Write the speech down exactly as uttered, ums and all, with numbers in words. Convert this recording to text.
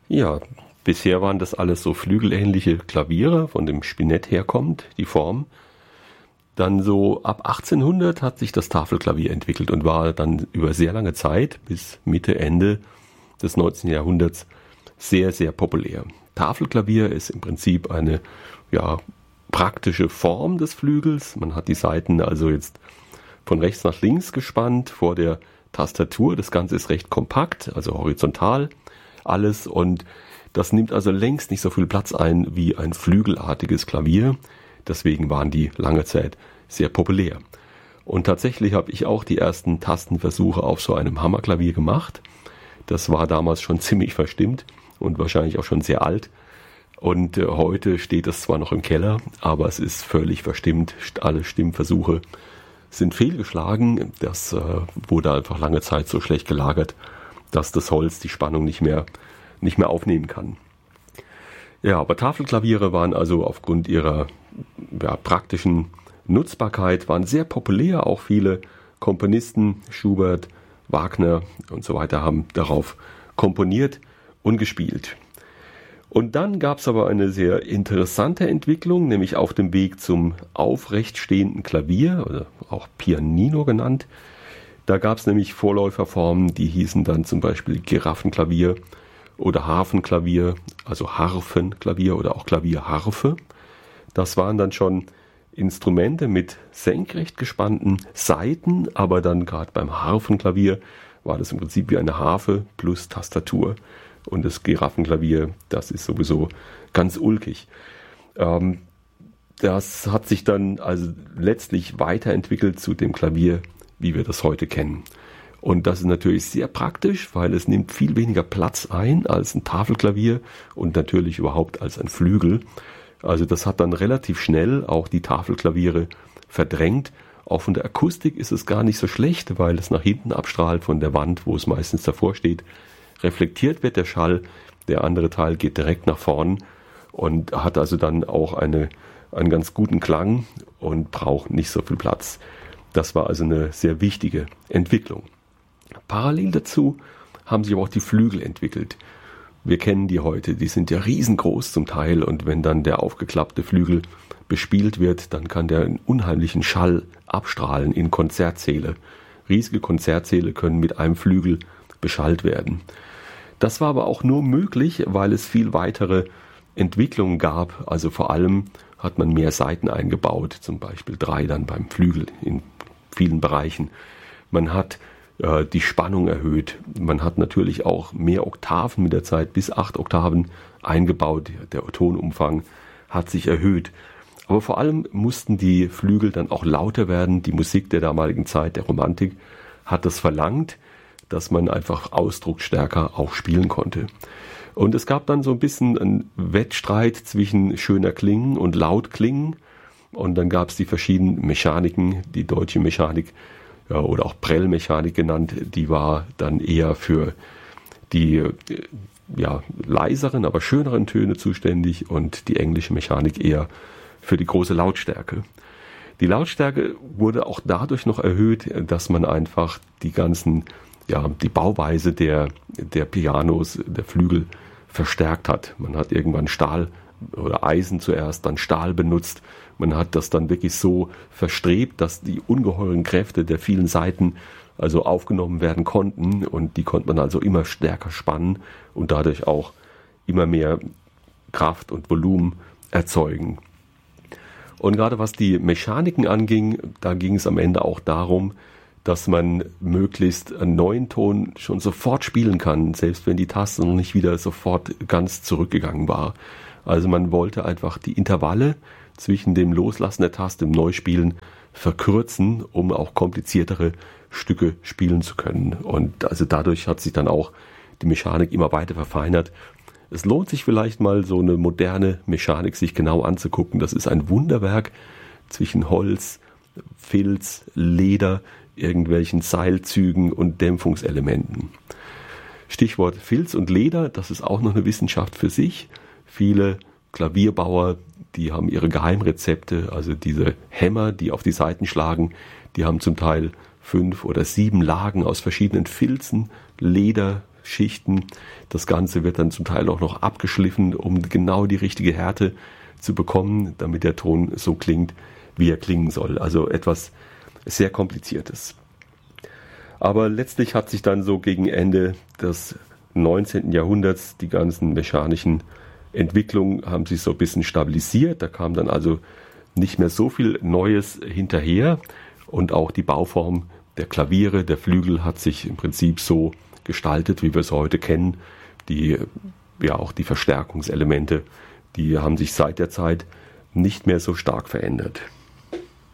Ja, bisher waren das alles so flügelähnliche Klaviere, von dem Spinett herkommt, die Form. Dann so ab achtzehnhundert hat sich das Tafelklavier entwickelt und war dann über sehr lange Zeit, bis Mitte, Ende des neunzehnten Jahrhunderts, sehr, sehr populär. Tafelklavier ist im Prinzip eine ja, praktische Form des Flügels. Man hat die Saiten also jetzt von rechts nach links gespannt vor der Tastatur. Das Ganze ist recht kompakt, also horizontal alles, und das nimmt also längst nicht so viel Platz ein wie ein flügelartiges Klavier. Deswegen waren die lange Zeit sehr populär. Und tatsächlich habe ich auch die ersten Tastenversuche auf so einem Hammerklavier gemacht. Das war damals schon ziemlich verstimmt und wahrscheinlich auch schon sehr alt. Und äh, heute steht es zwar noch im Keller, aber es ist völlig verstimmt. Alle Stimmversuche sind fehlgeschlagen. Das äh, wurde einfach lange Zeit so schlecht gelagert, dass das Holz die Spannung nicht mehr, nicht mehr aufnehmen kann. Ja, aber Tafelklaviere waren also aufgrund ihrer ja, praktischen Nutzbarkeit waren sehr populär. Auch viele Komponisten, Schubert, Wagner und so weiter, haben darauf komponiert und gespielt. Und dann gab es aber eine sehr interessante Entwicklung, nämlich auf dem Weg zum aufrecht stehenden Klavier, oder auch Pianino genannt. Da gab es nämlich Vorläuferformen, die hießen dann zum Beispiel Giraffenklavier oder Harfenklavier, also Harfenklavier oder auch Klavierharfe. Das waren dann schon Instrumente mit senkrecht gespannten Saiten, aber dann gerade beim Harfenklavier war das im Prinzip wie eine Harfe plus Tastatur. Und das Giraffenklavier, das ist sowieso ganz ulkig. Ähm, das hat sich dann also letztlich weiterentwickelt zu dem Klavier, wie wir das heute kennen. Und das ist natürlich sehr praktisch, weil es nimmt viel weniger Platz ein als ein Tafelklavier und natürlich überhaupt als ein Flügel. Also das hat dann relativ schnell auch die Tafelklaviere verdrängt. Auch von der Akustik ist es gar nicht so schlecht, weil es nach hinten abstrahlt von der Wand, wo es meistens davor steht. Reflektiert wird der Schall, der andere Teil geht direkt nach vorn und hat also dann auch eine, einen ganz guten Klang und braucht nicht so viel Platz. Das war also eine sehr wichtige Entwicklung. Parallel dazu haben sich aber auch die Flügel entwickelt. Wir kennen die heute, die sind ja riesengroß zum Teil, und wenn dann der aufgeklappte Flügel bespielt wird, dann kann der einen unheimlichen Schall abstrahlen in Konzertsäle. Riesige Konzertsäle können mit einem Flügel beschallt werden. Das war aber auch nur möglich, weil es viel weitere Entwicklungen gab. Also vor allem hat man mehr Saiten eingebaut, zum Beispiel drei dann beim Flügel in vielen Bereichen. Man hat äh, die Spannung erhöht. Man hat natürlich auch mehr Oktaven mit der Zeit, bis acht Oktaven eingebaut. Der Tonumfang hat sich erhöht. Aber vor allem mussten die Flügel dann auch lauter werden. Die Musik der damaligen Zeit, der Romantik, hat das verlangt, dass man einfach ausdrucksstärker auch spielen konnte. Und es gab dann so ein bisschen einen Wettstreit zwischen schöner Klingen und laut Klingen. Und dann gab es die verschiedenen Mechaniken. Die deutsche Mechanik, ja, oder auch Prellmechanik genannt, die war dann eher für die ja, leiseren, aber schöneren Töne zuständig, und die englische Mechanik eher für die große Lautstärke. Die Lautstärke wurde auch dadurch noch erhöht, dass man einfach die ganzen ja, die Bauweise der, der Pianos, der Flügel verstärkt hat. Man hat irgendwann Stahl oder Eisen zuerst, dann Stahl benutzt. Man hat das dann wirklich so verstrebt, dass die ungeheuren Kräfte der vielen Saiten also aufgenommen werden konnten, und die konnte man also immer stärker spannen und dadurch auch immer mehr Kraft und Volumen erzeugen. Und gerade was die Mechaniken anging, da ging es am Ende auch darum, dass man möglichst einen neuen Ton schon sofort spielen kann, selbst wenn die Taste noch nicht wieder sofort ganz zurückgegangen war. Also man wollte einfach die Intervalle zwischen dem Loslassen der Taste im Neuspielen verkürzen, um auch kompliziertere Stücke spielen zu können. Und also dadurch hat sich dann auch die Mechanik immer weiter verfeinert. Es lohnt sich vielleicht mal, so eine moderne Mechanik sich genau anzugucken. Das ist ein Wunderwerk zwischen Holz, Filz, Leder, irgendwelchen Seilzügen und Dämpfungselementen. Stichwort Filz und Leder, das ist auch noch eine Wissenschaft für sich. Viele Klavierbauer, die haben ihre Geheimrezepte, also diese Hämmer, die auf die Saiten schlagen, die haben zum Teil fünf oder sieben Lagen aus verschiedenen Filzen, Leder, Schichten. Das Ganze wird dann zum Teil auch noch abgeschliffen, um genau die richtige Härte zu bekommen, damit der Ton so klingt, wie er klingen soll. Also etwas sehr Kompliziertes. Aber letztlich hat sich dann so gegen Ende des neunzehnten Jahrhunderts die ganzen mechanischen Entwicklungen haben sich so ein bisschen stabilisiert. Da kam dann also nicht mehr so viel Neues hinterher und auch die Bauform der Klaviere, der Flügel hat sich im Prinzip so gestaltet, wie wir es heute kennen. Die, ja, auch die Verstärkungselemente, die haben sich seit der Zeit nicht mehr so stark verändert.